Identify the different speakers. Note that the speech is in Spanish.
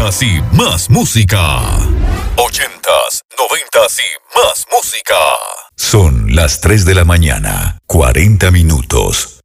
Speaker 1: ochentas y más música. Ochentas, noventas y más música. Son las 3 de la mañana, 40 minutos.